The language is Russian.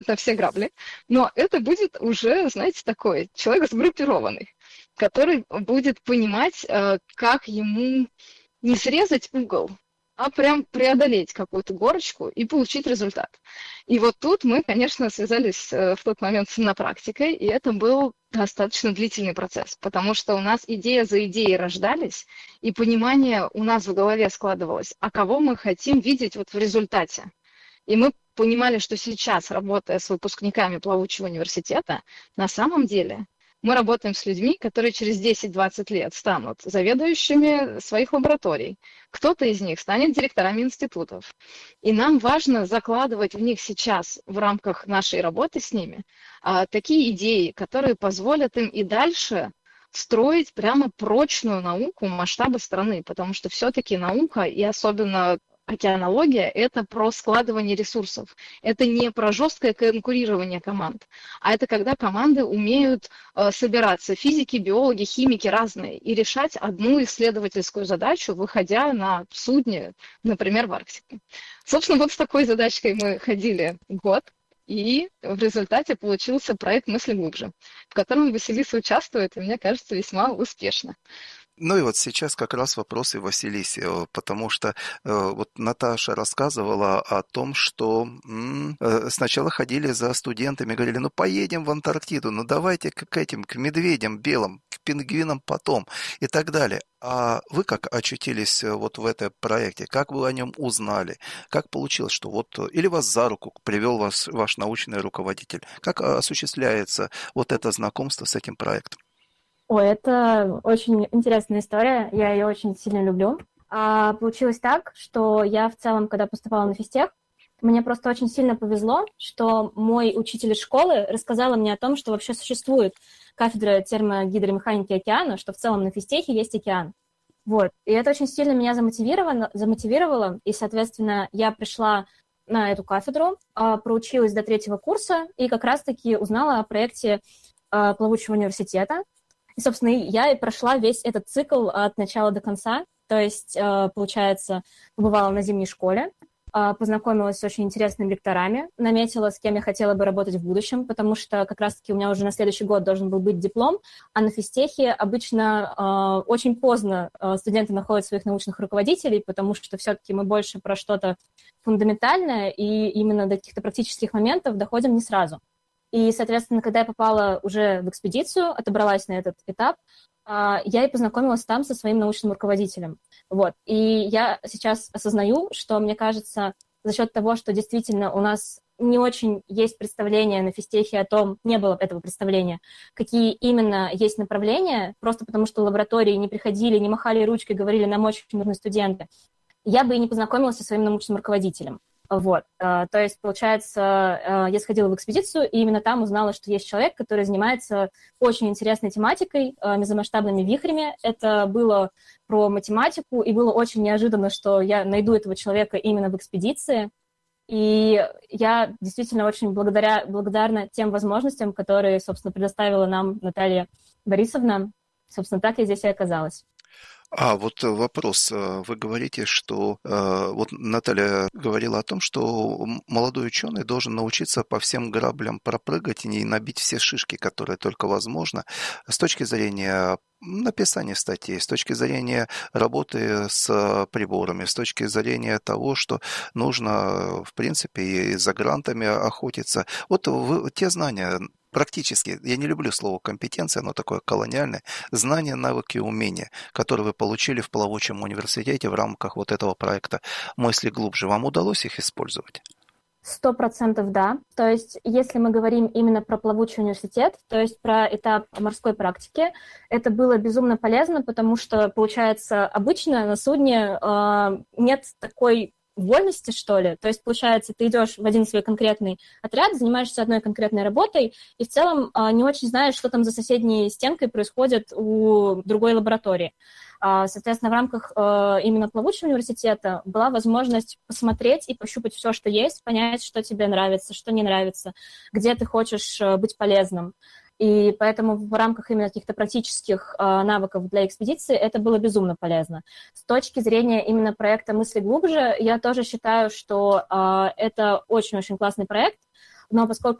на все грабли, но это будет уже, знаете, такой человек сгруппированный, который будет понимать, как ему не срезать угол, а прям преодолеть какую-то горочку и получить результат. И вот тут мы, конечно, связались в тот момент с иннопрактикой, и это был достаточно длительный процесс, потому что у нас идея за идеей рождались, и понимание у нас в голове складывалось, а кого мы хотим видеть вот в результате. И мы понимали, что сейчас, работая с выпускниками плавучего университета, на самом деле мы работаем с людьми, которые через 10-20 лет станут заведующими своих лабораторий. Кто-то из них станет директорами институтов. И нам важно закладывать в них сейчас, в рамках нашей работы с ними, такие идеи, которые позволят им и дальше строить прямо прочную науку масштаба страны, потому что все-таки наука, и особенно океанология, это про складывание ресурсов. Это не про жесткое конкурирование команд, а это когда команды умеют собираться, физики, биологи, химики разные, и решать одну исследовательскую задачу, выходя на судне, например, в Арктике. Собственно, вот с такой задачкой мы ходили год, и в результате получился проект «Мысли глубже», в котором Василиса участвует, и, мне кажется, весьма успешно. Ну и вот сейчас как раз вопросы Василисе, потому что вот Наташа рассказывала о том, что сначала ходили за студентами, говорили, ну поедем в Антарктиду, ну давайте к этим, к медведям белым, к пингвинам потом и так далее. А вы как очутились вот в этом проекте? Как вы о нем узнали? Как получилось, что вот или вас за руку привел ваш научный руководитель? Как осуществляется вот это знакомство с этим проектом? Ой, это очень интересная история, я ее очень сильно люблю. Получилось так, что я в целом, когда поступала на физтех, мне просто очень сильно повезло, что мой учитель из школы рассказала мне о том, что вообще существует кафедра термогидромеханики океана, что в целом на физтехе есть океан. Вот. И это очень сильно меня замотивировало, и, соответственно, я пришла на эту кафедру, проучилась до 3-го курса и как раз-таки узнала о проекте плавучего университета. И, собственно, я и прошла весь этот цикл от начала до конца. То есть, получается, побывала на зимней школе, познакомилась с очень интересными лекторами, наметила, с кем я хотела бы работать в будущем, потому что как раз-таки у меня уже на следующий год должен был быть диплом, а на физтехе обычно очень поздно студенты находят своих научных руководителей, потому что все-таки мы больше про что-то фундаментальное, и именно до каких-то практических моментов доходим не сразу. И, соответственно, когда я попала уже в экспедицию, отобралась на этот этап, я и познакомилась там со своим научным руководителем. Вот. И я сейчас осознаю, что, мне кажется, за счет того, что действительно у нас не очень есть представление на физтехе о том, не было этого представления, какие именно есть направления, просто потому что лаборатории не приходили, не махали ручкой, говорили, нам очень нужны студенты, я бы и не познакомилась со своим научным руководителем. Вот, то есть, получается, я сходила в экспедицию, и именно там узнала, что есть человек, который занимается очень интересной тематикой, мезомасштабными вихрями. Это было про математику, и было очень неожиданно, что я найду этого человека именно в экспедиции. И я действительно очень благодарна тем возможностям, которые, собственно, предоставила нам Наталья Борисовна. Собственно, так я здесь и оказалась. А вот вопрос. Вы говорите, что вот Наталья говорила о том, что молодой ученый должен научиться по всем граблям пропрыгать и не набить все шишки, которые только возможно, с точки зрения написания статей, с точки зрения работы с приборами, с точки зрения того, что нужно, в принципе, и за грантами охотиться. Вот те знания, практически, я не люблю слово компетенция, оно такое колониальное, знания, навыки, умения, которые вы получили в плавучем университете в рамках вот этого проекта «Мысли глубже». Вам удалось их использовать? 100% да. То есть, если мы говорим именно про плавучий университет, то есть про этап морской практики, это было безумно полезно, потому что, получается, обычно на судне нет такой вольности, что ли. То есть, получается, ты идешь в один свой конкретный отряд, занимаешься одной конкретной работой, и в целом не очень знаешь, что там за соседней стенкой происходит у другой лаборатории. Соответственно, в рамках именно плавучего университета была возможность посмотреть и пощупать все, что есть, понять, что тебе нравится, что не нравится, где ты хочешь быть полезным. И поэтому в рамках именно каких-то практических навыков для экспедиции это было безумно полезно. С точки зрения именно проекта «Мысли глубже», я тоже считаю, что это очень-очень классный проект, но поскольку